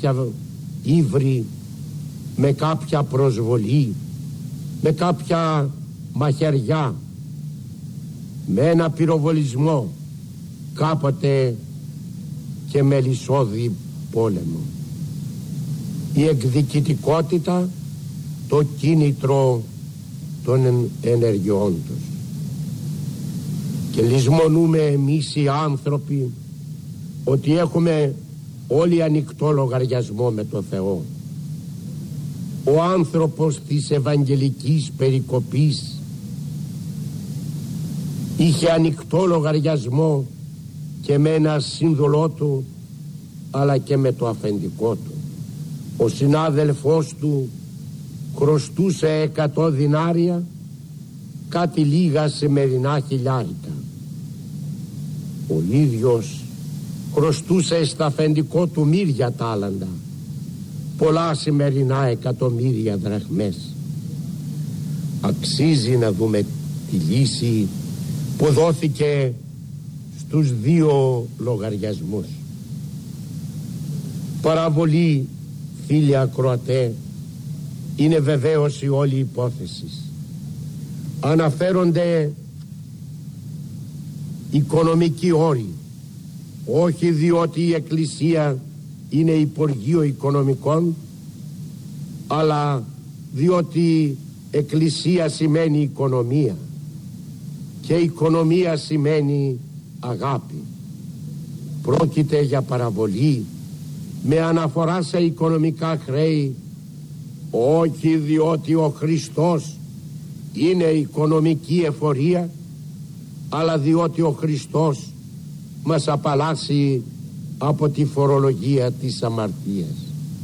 κάποια ύβρι, με κάποια προσβολή, με κάποια μαχαιριά, με ένα πυροβολισμό, κάποτε και με λυσόδι πόλεμο. Η εκδικητικότητα, το κίνητρο των ενεργειών τους. Και λησμονούμε εμείς οι άνθρωποι ότι έχουμε όλοι ανοιχτό λογαριασμό με το Θεό. Ο άνθρωπος της Ευαγγελικής περικοπής είχε ανοιχτό λογαριασμό και με ένα σύνδολό του, αλλά και με το αφεντικό του. Ο συνάδελφός του χρωστούσε 100 δινάρια, κάτι λίγα σημερινά χιλιάρικα. Ο ίδιος χρωστούσε στα αφεντικό του μύρια τάλαντα, πολλά σημερινά εκατομμύρια δραχμές. Αξίζει να δούμε τη λύση που δόθηκε στους δύο λογαριασμούς. Παραβολή, φίλοι ακροατέ, είναι βεβαίως η όλη υπόθεση. Αναφέρονται οικονομικοί όροι, όχι διότι η Εκκλησία είναι υπουργείο οικονομικών, αλλά διότι Εκκλησία σημαίνει οικονομία και οικονομία σημαίνει αγάπη. Πρόκειται για παραβολή με αναφορά σε οικονομικά χρέη, όχι διότι ο Χριστός είναι οικονομική εφορία, αλλά διότι ο Χριστός μας απαλλάσσει από τη φορολογία της αμαρτίας.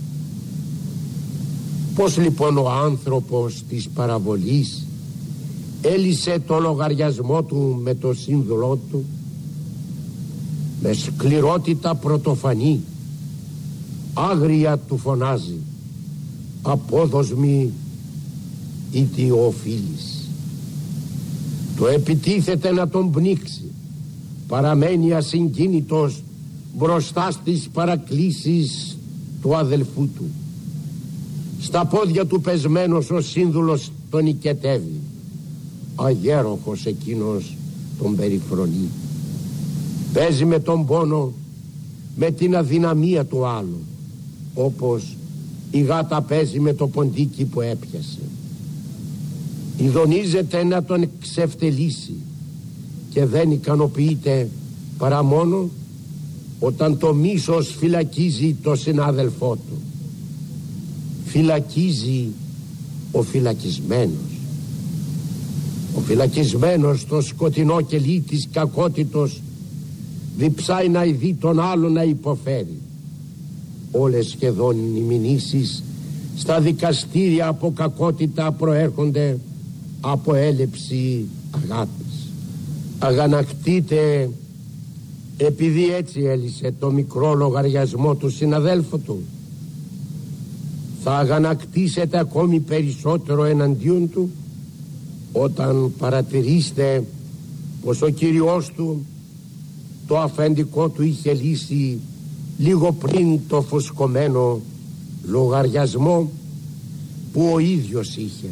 Πώς λοιπόν ο άνθρωπος της παραβολής έλυσε το λογαριασμό του με το σύνδολό του? Με σκληρότητα πρωτοφανή, άγρια του φωνάζει: απόδοσμη ή τι οφείλεις. Το επιτίθεται να τον πνίξει, παραμένει ασυγκίνητος μπροστά στις παρακλήσεις του αδελφού του. Στα πόδια του πεσμένος ο σύνδουλος τον οικετεύει. Αγέροχος εκείνος τον περιφρονεί. Παίζει με τον πόνο, με την αδυναμία του άλλου, όπως η γάτα παίζει με το ποντίκι που έπιασε. ειδονίζεται να τον εξευτελίσει και δεν ικανοποιείται παρά μόνο όταν το μίσος φυλακίζει το συνάδελφό του. Φυλακίζει ο φυλακισμένος. Ο φυλακισμένος στο σκοτεινό κελί της κακότητος διψάει να ειδεί τον άλλον να υποφέρει. Όλες σχεδόν οι μηνύσεις στα δικαστήρια από κακότητα προέρχονται από έλλειψη αγάπης. Αγανακτείται επειδή έτσι έλυσε το μικρό λογαριασμό του συναδέλφου του. Θα αγανακτήσετε ακόμη περισσότερο εναντίον του όταν παρατηρήσετε πως ο Κύριος του το αφεντικό του είχε λύσει λίγο πριν το φουσκωμένο λογαριασμό που ο ίδιος είχε.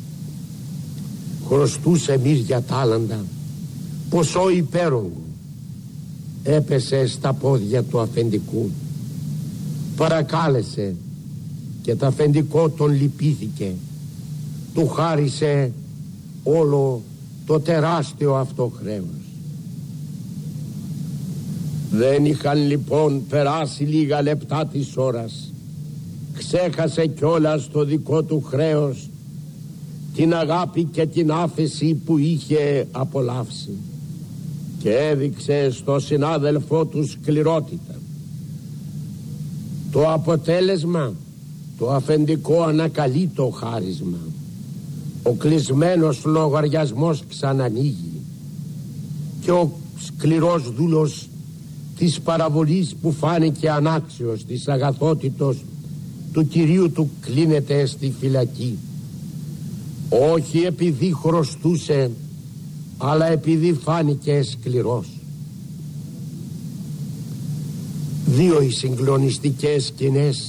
Χρωστούσε μύρια τάλαντα, ποσό υπέρογκο. Έπεσε στα πόδια του αφεντικού, παρακάλεσε και το αφεντικό τον λυπήθηκε. Του χάρισε όλο το τεράστιο αυτό χρέος. Δεν είχαν λοιπόν περάσει λίγα λεπτά της ώρας. Ξέχασε κιόλας το δικό του χρέος, την αγάπη και την άφεση που είχε απολαύσει, και έδειξε στο συνάδελφό του σκληρότητα. Το αποτέλεσμα, το αφεντικό ανακαλεί το χάρισμα. Ο κλεισμένος λογαριασμός ξανανοίγει και ο σκληρός δούλος της παραβολής που φάνηκε ανάξιος της αγαθότητος του κυρίου του κλείνεται στη φυλακή, όχι επειδή χρωστούσε, αλλά επειδή φάνηκε σκληρός. Δύο οι συγκλονιστικές σκηνές